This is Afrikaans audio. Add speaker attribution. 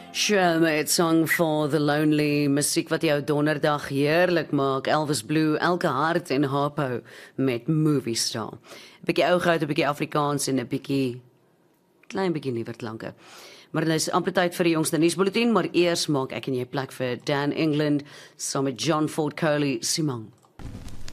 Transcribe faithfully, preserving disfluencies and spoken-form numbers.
Speaker 1: Shermate song for the lonely, musiek wat jou donderdag heerlik maak. Elvis Blue, Elke Hart en Harpo met Movie Star. 'n Bietjie ou goud, 'n bietjie Afrikaans en 'n bietjie klein bietjie nuwer klanke. Maar dit is amper tyd vir die jongste nuusbulletin, maar eers maak ek en jy plek vir Dan England saam met John Ford Coley, Simang.